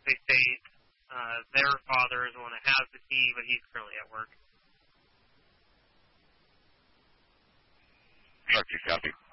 they state their father is the one that has the key, but he's currently at work. Okay, copy.